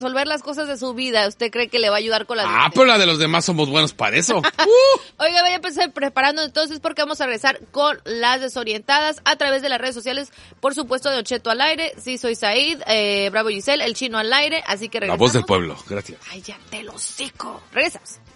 resolver las cosas de su vida, ¿usted cree que le va a ayudar con la pero la de los demás somos buenos para eso. Oiga, vaya preparando entonces porque vamos a regresar con las desorientadas a través de las redes sociales, por supuesto, de Don Cheto al aire, sí soy Said, Bravo Giselle, el Chino al aire, así que regresamos. La voz del pueblo, gracias. Ay, ya te lo hocico. Regresamos.